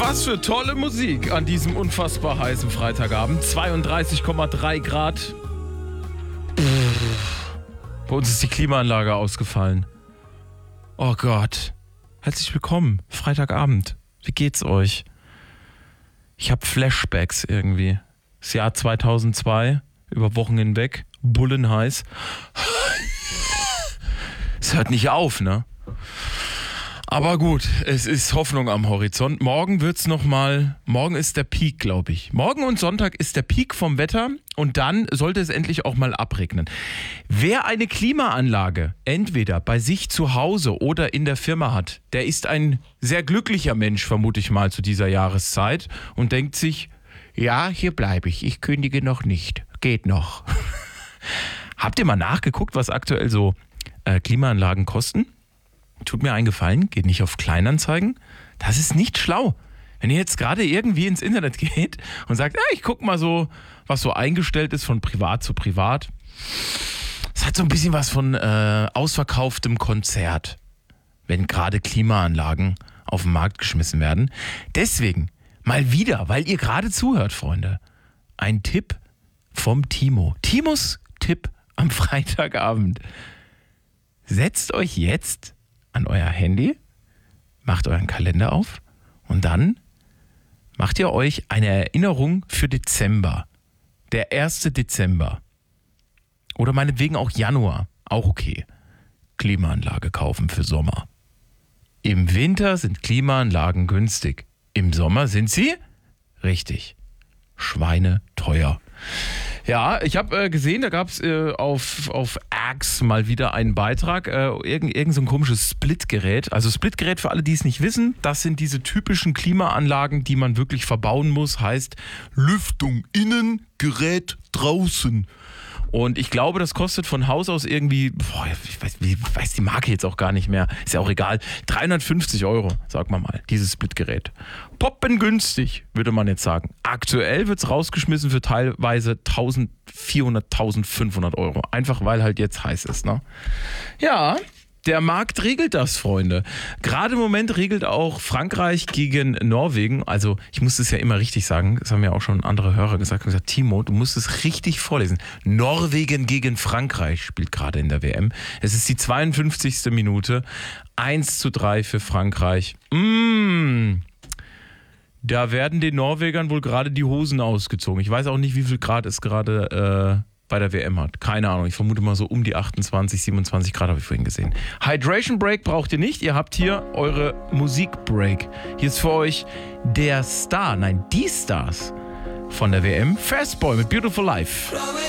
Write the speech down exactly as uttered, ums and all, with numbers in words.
Was für tolle Musik an diesem unfassbar heißen Freitagabend. zweiunddreißig Komma drei Grad. Pff. Bei uns ist die Klimaanlage ausgefallen. Oh Gott. Herzlich willkommen. Freitagabend. Wie geht's euch? Ich habe Flashbacks irgendwie. Das Jahr zweitausendzwei. Über Wochen hinweg. Bullenheiß. Es hört nicht auf, ne? Aber gut, es ist Hoffnung am Horizont. Morgen wird's noch mal, morgen ist der Peak, glaube ich. Morgen und Sonntag ist der Peak vom Wetter und dann sollte es endlich auch mal abregnen. Wer eine Klimaanlage entweder bei sich zu Hause oder in der Firma hat, der ist ein sehr glücklicher Mensch, vermute ich mal, zu dieser Jahreszeit und denkt sich, ja, hier bleibe ich, ich kündige noch nicht, geht noch. Habt ihr mal nachgeguckt, was aktuell so äh, Klimaanlagen kosten? Tut mir einen Gefallen, geht nicht auf Kleinanzeigen. Das ist nicht schlau. Wenn ihr jetzt gerade irgendwie ins Internet geht und sagt, ja, ich guck mal so, was so eingestellt ist von privat zu privat. Es hat so ein bisschen was von äh, ausverkauftem Konzert, wenn gerade Klimaanlagen auf den Markt geschmissen werden. Deswegen mal wieder, weil ihr gerade zuhört, Freunde, ein Tipp vom Timo. Timos Tipp am Freitagabend. Setzt euch jetzt an euer Handy, macht euren Kalender auf und dann macht ihr euch eine Erinnerung für Dezember. Der erste Dezember. Oder meinetwegen auch Januar. Auch okay. Klimaanlage kaufen für Sommer. Im Winter sind Klimaanlagen günstig. Im Sommer sind sie? Richtig. Schweineteuer. Ja, ich habe äh, gesehen, da gab es äh, auf, auf X mal wieder einen Beitrag, äh, irgend, irgend so ein komisches Splitgerät. Also Splitgerät, für alle, die es nicht wissen, das sind diese typischen Klimaanlagen, die man wirklich verbauen muss, heißt Lüftung innen, Gerät draußen. Und ich glaube, das kostet von Haus aus irgendwie, boah, ich weiß, ich weiß die Marke jetzt auch gar nicht mehr, ist ja auch egal, dreihundertfünfzig Euro, sag mal mal, dieses Splitgerät. Poppengünstig, würde man jetzt sagen. Aktuell wird es rausgeschmissen für teilweise eintausendvierhundert, eintausendfünfhundert Euro. Einfach weil halt jetzt heiß ist, ne? Ja, der Markt regelt das, Freunde. Gerade im Moment regelt auch Frankreich gegen Norwegen. Also ich muss es ja immer richtig sagen. Das haben ja auch schon andere Hörer gesagt. Und gesagt, Timo, du musst es richtig vorlesen. Norwegen gegen Frankreich spielt gerade in der W M. Es ist die zweiundfünfzigste Minute. eins zu drei für Frankreich. Mmh. Da werden den Norwegern wohl gerade die Hosen ausgezogen. Ich weiß auch nicht, wie viel Grad es gerade äh, bei der W M hat. Keine Ahnung, ich vermute mal so um die achtundzwanzig, siebenundzwanzig Grad habe ich vorhin gesehen. Hydration Break braucht ihr nicht, ihr habt hier eure Musik Break. Hier ist für euch der Star, nein, die Stars von der W M. Fastboy mit Beautiful Life.